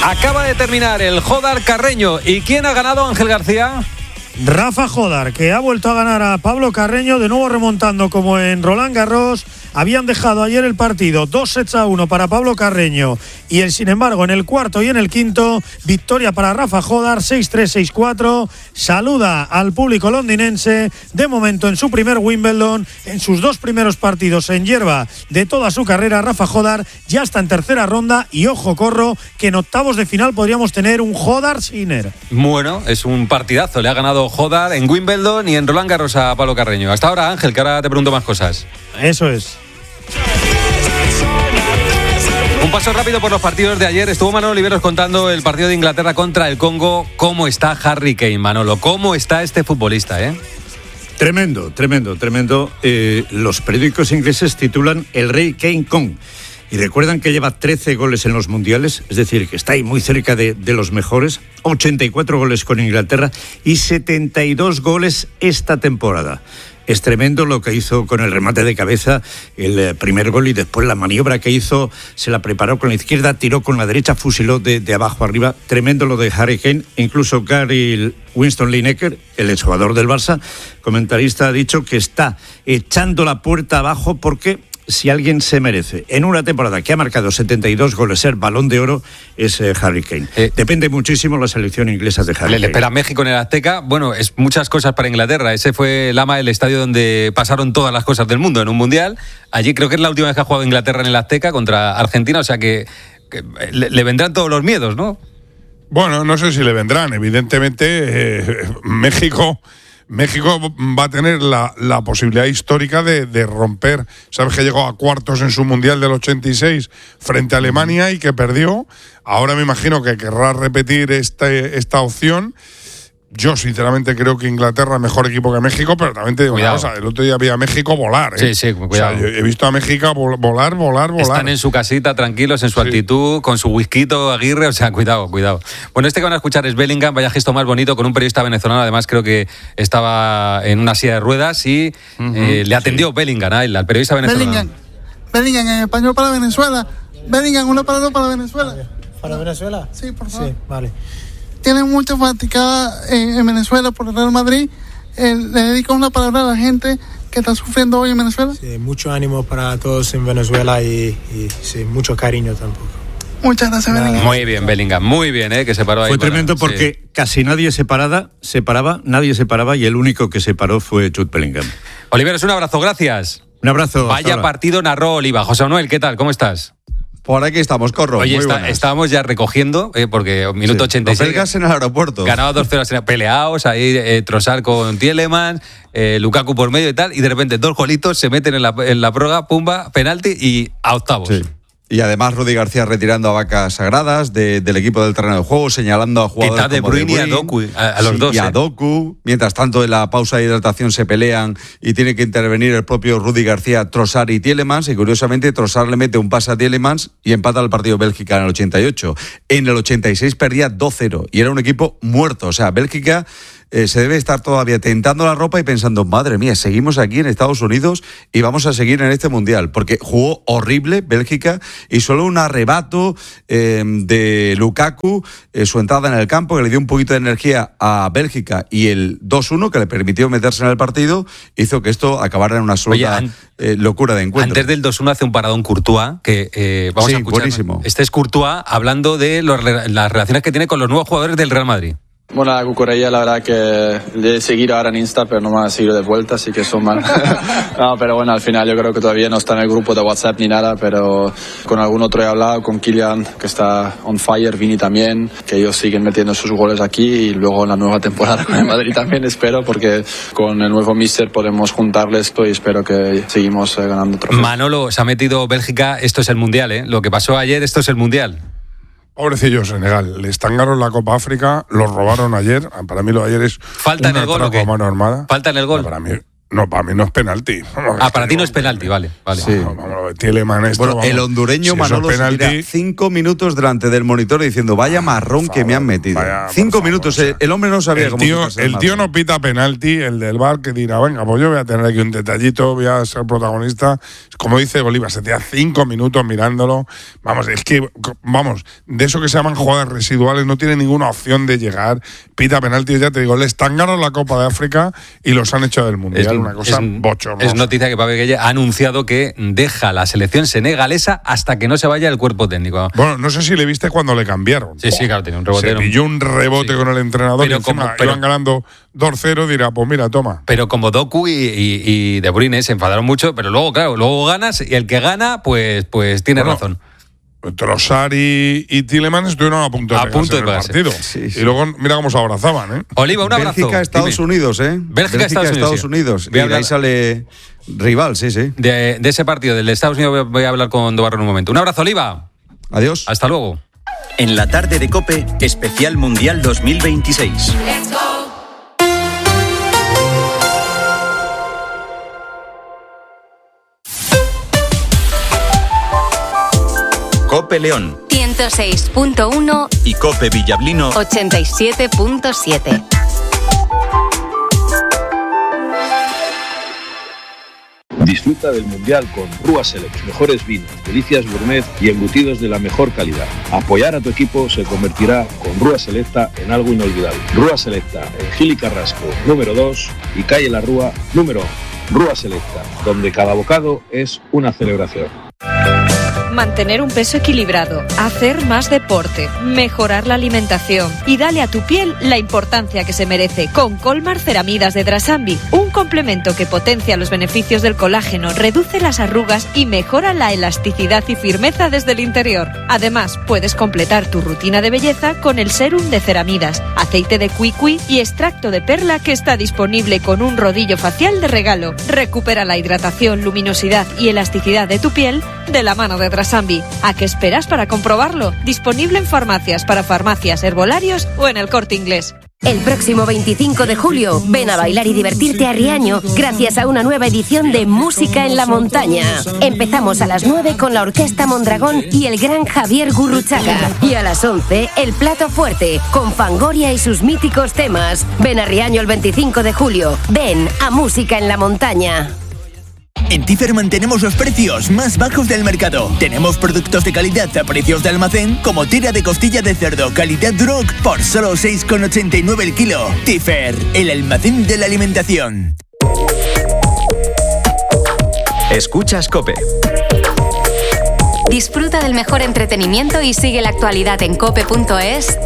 Acaba de terminar el Jódar Carreño. ¿Y quién ha ganado, Ángel García? Rafa Jódar, que ha vuelto a ganar a Pablo Carreño, de nuevo remontando como en Roland Garros. Habían dejado ayer el partido 2-1 para Pablo Carreño y sin embargo en el cuarto y en el quinto, victoria para Rafa Jódar, 6-3, 6-4. Saluda al público londinense, de momento en su primer Wimbledon, en sus 2 primeros partidos en hierba de toda su carrera. Rafa Jódar ya está en tercera ronda y ojo corro que en octavos de final podríamos tener un Jódar-Sinner. Bueno, es un partidazo, le ha ganado Jódar en Wimbledon y en Roland Garros a Pablo Carreño. Hasta ahora, Ángel, que ahora te pregunto más cosas. Eso es. Un paso rápido por los partidos de ayer. Estuvo Manolo Oliveros contando el partido de Inglaterra contra el Congo. ¿Cómo está Harry Kane, Manolo? ¿Cómo está este futbolista, Tremendo. Los periódicos ingleses titulan El Rey Kane Kong. Y recuerdan que lleva 13 goles en los mundiales, es decir, que está ahí muy cerca de los mejores. 84 goles con Inglaterra y 72 goles esta temporada. Es tremendo lo que hizo con el remate de cabeza, el primer gol, y después la maniobra que hizo, se la preparó con la izquierda, tiró con la derecha, fusiló de abajo arriba. Tremendo lo de Harry Kane. Incluso Gary Winston Lineker, el exjugador del Barça, comentarista, ha dicho que está echando la puerta abajo porque si alguien se merece en una temporada que ha marcado 72 goles ser Balón de Oro es Harry Kane. Depende muchísimo la selección inglesa de Harry Kane. Le espera México en el Azteca. Bueno, es muchas cosas para Inglaterra. Ese fue el estadio donde pasaron todas las cosas del mundo en un mundial. Allí creo que es la última vez que ha jugado Inglaterra en el Azteca contra Argentina, o sea que le vendrán todos los miedos, ¿no? Bueno, no sé si le vendrán. Evidentemente, México va a tener la posibilidad histórica de romper. Sabes que llegó a cuartos en su Mundial del 86 frente a Alemania y que perdió. Ahora me imagino que querrá repetir esta opción. Yo sinceramente creo que Inglaterra es mejor equipo que México, pero también te digo una cosa, el otro día vi a México volar. Sí, cuidado. O sea, he visto a México volar. Están en su casita, tranquilos, en su altitud, con su whisky Aguirre, o sea, cuidado. Bueno, este que van a escuchar es Bellingham, vaya gesto más bonito, con un periodista venezolano, además creo que estaba en una silla de ruedas y le atendió Bellingham al periodista venezolano. Bellingham en español para Venezuela. Bellingham, una palabra para Venezuela. ¿Para Venezuela? Sí, por favor. Sí, vale. Tienen mucha fanaticada en Venezuela por el Real Madrid. ¿Le dedicas una palabra a la gente que está sufriendo hoy en Venezuela? Sí, mucho ánimo para todos en Venezuela y sí, mucho cariño tampoco. Muchas gracias, Bellingham. Muy bien, Bellingham, muy bien, que se paró ahí. Fue tremendo porque casi nadie se paraba y el único que se paró fue Jude Bellingham. Oliveros, un abrazo, gracias. Un abrazo. Vaya partido narró Oliva. José Manuel, ¿qué tal? ¿Cómo estás? Por aquí estamos, Corro. Oye, estábamos ya recogiendo, porque minuto 86. Los belgas en el aeropuerto. Ganaba 2-0, peleados, ahí Trossard con Tielemans, Lukaku por medio y tal, y de repente 2 golitos se meten en la prórroga, pumba, penalti y a octavos. Sí. Y además Rudy García retirando a vacas sagradas del equipo del terreno de juego, señalando a jugadores como De Bruyne y a Doku, a los dos. Y a Doku. Mientras tanto, en la pausa de hidratación se pelean y tiene que intervenir el propio Rudy García, Trossard y Tielemans. Y curiosamente, Trossard le mete un pase a Tielemans y empata el partido Bélgica en el 88. En el 86 perdía 2-0 y era un equipo muerto. O sea, Bélgica se debe estar todavía tentando la ropa y pensando, madre mía, seguimos aquí en Estados Unidos y vamos a seguir en este Mundial, porque jugó horrible Bélgica y solo un arrebato de Lukaku, su entrada en el campo, que le dio un poquito de energía a Bélgica, y el 2-1 que le permitió meterse en el partido, hizo que esto acabara en una absoluta locura de encuentro. Antes del 2-1 hace un paradón Courtois, que vamos a escuchar. Buenísimo. Este es Courtois hablando de las relaciones que tiene con los nuevos jugadores del Real Madrid. Bueno, la Cucurella, la verdad que le he seguido ahora en Insta, pero no me ha seguido de vuelta, así que son mal. No, pero bueno, al final yo creo que todavía no está en el grupo de WhatsApp ni nada, pero con algún otro he hablado, con Kylian, que está on fire, Vini también, que ellos siguen metiendo sus goles aquí, y luego en la nueva temporada con el Madrid también espero, porque con el nuevo míster podemos juntarles esto y espero que seguimos ganando trofeos. Manolo, se ha metido Bélgica, esto es el Mundial, Lo que pasó ayer, esto es el Mundial. Pobrecillo Senegal, le estangaron la Copa África, los robaron ayer. Para mí lo de ayer es falta en el gol, mano armada. Falta en el gol. Para mí No, para mí no es penalti. Para ti no es penalti, vale. Sí. Vamos, Tielemans, bueno, el hondureño Manolo se tira 5 minutos delante del monitor diciendo vaya marrón que me han metido. 5 minutos, el hombre no sabía cómo quitarse el tío no pita penalti, el del VAR que dirá, venga, pues yo voy a tener aquí un detallito, voy a ser protagonista. Como dice Oliva, se tira 5 minutos mirándolo. Vamos, es que, de eso que se llaman jugadas residuales, no tiene ninguna opción de llegar. Pita penalti, ya te digo, les tangaron la Copa de África y los han hecho del Mundial. Una cosa bochornosa. Es noticia que Pape Gueye ha anunciado que deja la selección senegalesa hasta que no se vaya el cuerpo técnico. Bueno, no sé si le viste cuando le cambiaron. Sí, claro, tenía un rebote. Se pilló un rebote con el entrenador y encima iban ganando 2-0, dirá, pues mira, toma. Pero como Doku y De Bruyne se enfadaron mucho, pero luego, claro, ganas y el que gana, pues tiene razón. Trossard y Tielemans estuvieron a punto de pegarse en el partido. Sí. Y luego mira cómo se abrazaban, Oliva, un abrazo. Bélgica, Estados Unidos, Bélgica, Estados Unidos. Y ahí sale rival, sí. De ese partido, del de Estados Unidos, voy a hablar con Dobarro en un momento. Un abrazo, Oliva. Adiós. Hasta luego. En la tarde de COPE, especial Mundial 2026. Let's go. COPE León 106.1 y COPE Villablino 87.7. Disfruta del Mundial con Rúa Select, mejores vinos, delicias gourmet y embutidos de la mejor calidad. Apoyar a tu equipo se convertirá con Rúa Selecta en algo inolvidable. Rúa Selecta en Gil y Carrasco, número 2 y calle La Rúa, número 1. Rúa Selecta, donde cada bocado es una celebración. Mantener un peso equilibrado, hacer más deporte, mejorar la alimentación y dale a tu piel la importancia que se merece con Colmar Ceramidas de Drasambi, un complemento que potencia los beneficios del colágeno, reduce las arrugas y mejora la elasticidad y firmeza desde el interior. Además, puedes completar tu rutina de belleza con el sérum de ceramidas, aceite de cuicui y extracto de perla que está disponible con un rodillo facial de regalo. Recupera la hidratación, luminosidad y elasticidad de tu piel de la mano de Drasambi. ¿A qué esperas para comprobarlo? Disponible en farmacias, para farmacias, herbolarios o en el Corte Inglés. El próximo 25 de julio, ven a bailar y divertirte a Riaño gracias a una nueva edición de Música en la Montaña. Empezamos a las 9 con la Orquesta Mondragón y el gran Javier Gurruchaga. Y a las 11, el plato fuerte, con Fangoria y sus míticos temas. Ven a Riaño el 25 de julio. Ven a Música en la Montaña. En Tifer mantenemos los precios más bajos del mercado. Tenemos productos de calidad a precios de almacén, como tira de costilla de cerdo calidad Duroc por solo 6,89 el kilo. Tifer, el almacén de la alimentación. Escuchas COPE. Disfruta del mejor entretenimiento y sigue la actualidad en cope.es